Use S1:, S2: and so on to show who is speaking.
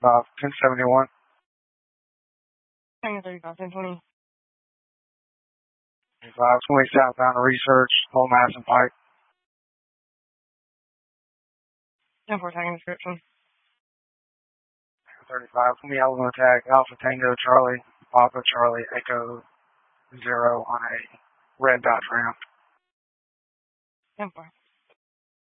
S1: 1071.
S2: Tango 35, 1020.
S1: 520 southbound to research, Old Madison Pike.
S2: 10-4 tagging description.
S1: 35, from the element tag, Alpha Tango Charlie, Papa Charlie, Echo 0 on a red dot ramp.
S2: 10-4.